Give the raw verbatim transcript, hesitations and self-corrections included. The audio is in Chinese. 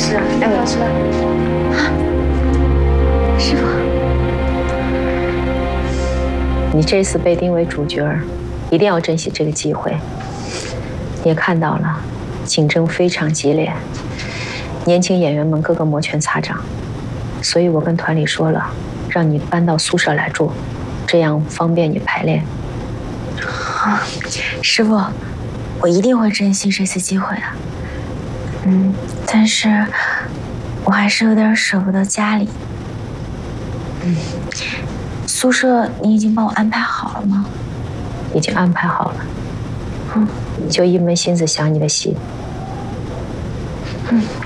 师，要不要吃饭？啊，师傅， 你这次被定为主角，一定要珍惜这个机会。你也看到了，竞争非常激烈，年轻演员们个个摩拳擦掌，所以我跟团里说了，让你搬到宿舍来住，这样方便你排练。 啊，师傅，我一定会珍惜这次机会的。嗯，但是我还是有点舍不得家里。嗯，宿舍你已经帮我安排好了吗？ 已经安排好了。嗯，就一门心思想你的戏。 嗯。